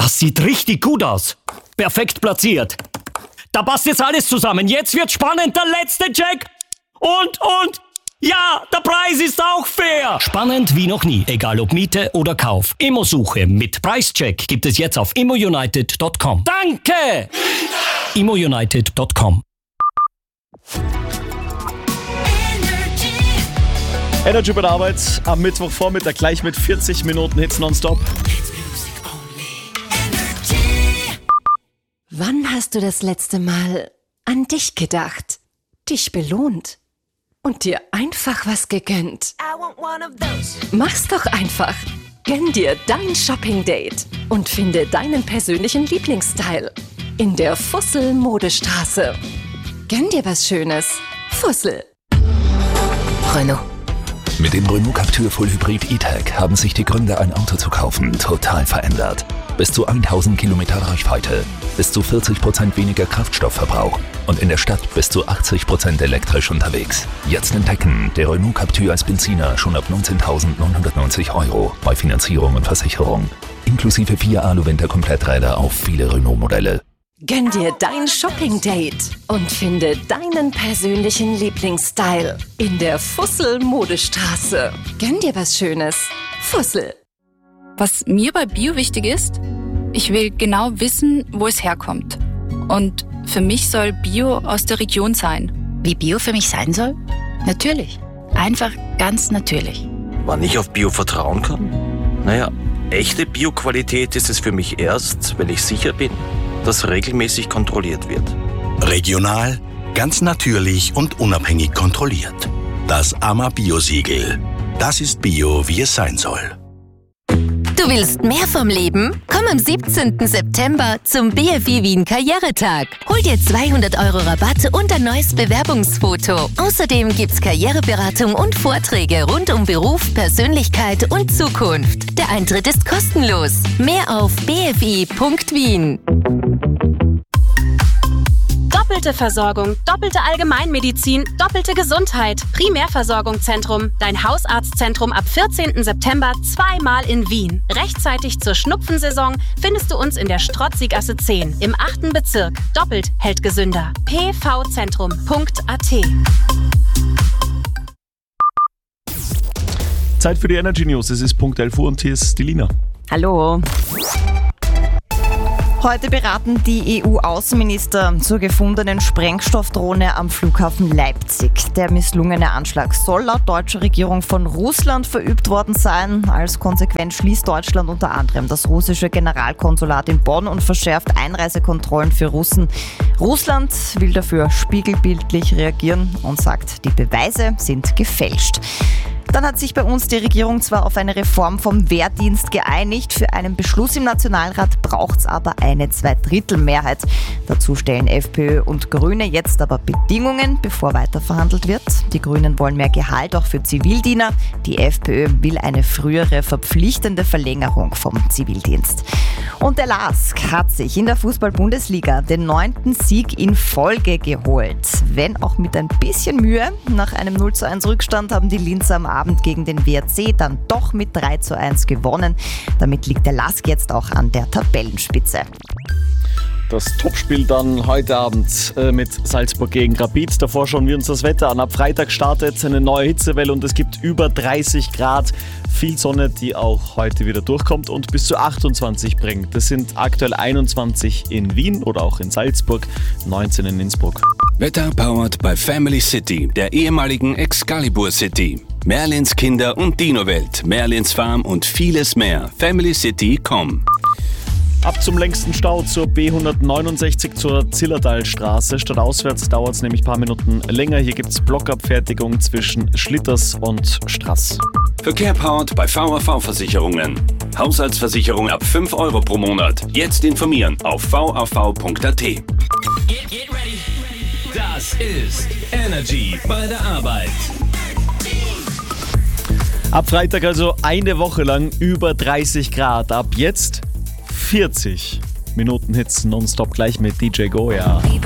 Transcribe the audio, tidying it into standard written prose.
Das sieht richtig gut aus. Perfekt platziert. Da passt jetzt alles zusammen. Jetzt wird spannend. Der letzte Check. Und. Ja, der Preis ist auch fair. Spannend wie noch nie. Egal ob Miete oder Kauf. Immosuche mit Preischeck gibt es jetzt auf immounited.com. Danke! immounited.com. Energy bei der Arbeit am Mittwochvormittag gleich mit 40 Minuten Hits nonstop. Wann hast du das letzte Mal an dich gedacht, dich belohnt und dir einfach was gegönnt? Mach's doch einfach. Gönn dir dein Shopping-Date und finde deinen persönlichen Lieblingsstyle in der Fussel-Modestraße. Gönn dir was Schönes. Fussel. Renault. Mit dem Renault Captur Full Hybrid E-Tech haben sich die Gründe, ein Auto zu kaufen, total verändert. Bis zu 1000 Kilometer Reichweite, bis zu 40% weniger Kraftstoffverbrauch und in der Stadt bis zu 80% elektrisch unterwegs. Jetzt entdecken, der Renault Captur als Benziner schon ab 19.990 € bei Finanzierung und Versicherung. Inklusive 4 Alu-Winter-Kompletträder auf viele Renault-Modelle. Gönn dir dein Shopping-Date und finde deinen persönlichen Lieblingsstyle in der Fussel-Modestraße. Gönn dir was Schönes. Fussel. Was mir bei Bio wichtig ist, ich will genau wissen, wo es herkommt. Und für mich soll Bio aus der Region sein. Wie Bio für mich sein soll? Natürlich. Einfach ganz natürlich. Wann ich auf Bio vertrauen kann? Naja, echte Bio-Qualität ist es für mich erst, wenn ich sicher bin, dass regelmäßig kontrolliert wird. Regional, ganz natürlich und unabhängig kontrolliert. Das AMA Bio-Siegel. Das ist Bio, wie es sein soll. Du willst mehr vom Leben? Komm am 17. September zum BFI Wien Karrieretag. Hol dir 200 € Rabatt und ein neues Bewerbungsfoto. Außerdem gibt's Karriereberatung und Vorträge rund um Beruf, Persönlichkeit und Zukunft. Der Eintritt ist kostenlos. Mehr auf bfi.wien. Doppelte Versorgung, doppelte Allgemeinmedizin, doppelte Gesundheit. Primärversorgungszentrum, dein Hausarztzentrum ab 14. September zweimal in Wien. Rechtzeitig zur Schnupfensaison findest du uns in der Strotzigasse 10 im 8. Bezirk. Doppelt hält gesünder. pvzentrum.at. Zeit für die Energy News. Es ist Punkt 11 Uhr und hier ist die Lina. Hallo. Heute beraten die EU-Außenminister zur gefundenen Sprengstoffdrohne am Flughafen Leipzig. Der misslungene Anschlag soll laut deutscher Regierung von Russland verübt worden sein. Als Konsequenz schließt Deutschland unter anderem das russische Generalkonsulat in Bonn und verschärft Einreisekontrollen für Russen. Russland will dafür spiegelbildlich reagieren und sagt, die Beweise sind gefälscht. Dann hat sich bei uns die Regierung zwar auf eine Reform vom Wehrdienst geeinigt, für einen Beschluss im Nationalrat braucht es aber eine Zweidrittelmehrheit. Dazu stellen FPÖ und Grüne jetzt aber Bedingungen, bevor weiter verhandelt wird. Die Grünen wollen mehr Gehalt auch für Zivildiener. Die FPÖ will eine frühere verpflichtende Verlängerung vom Zivildienst. Und der LASK hat sich in der Fußball-Bundesliga den 9. Sieg in Folge geholt. Wenn auch mit ein bisschen Mühe. Nach einem 0:1 Rückstand haben die Linzer am Abend gegen den WRC dann doch mit 3:1 gewonnen. Damit liegt der LASK jetzt auch an der Tabellenspitze. Das Topspiel dann heute Abend mit Salzburg gegen Rapid. Davor schauen wir uns das Wetter an. Ab Freitag startet eine neue Hitzewelle und es gibt über 30 Grad. Viel Sonne, die auch heute wieder durchkommt und bis zu 28 bringt. Das sind aktuell 21 in Wien oder auch in Salzburg, 19 in Innsbruck. Wetter powered by Family City, der ehemaligen Excalibur City. Merlins Kinder- und Dino-Welt, Merlins Farm und vieles mehr. FamilyCity.com. Ab zum längsten Stau zur B169 zur Zillertalstraße. Stadtauswärts dauert es nämlich ein paar Minuten länger. Hier gibt es Blockabfertigung zwischen Schlitters und Straß. Verkehr powered bei VAV-Versicherungen. Haushaltsversicherung ab 5 € pro Monat. Jetzt informieren auf vav.at. Das ist Energy bei der Arbeit. Ab Freitag also eine Woche lang über 30 Grad. Ab jetzt 40 Minuten Hits nonstop gleich mit DJ Goya.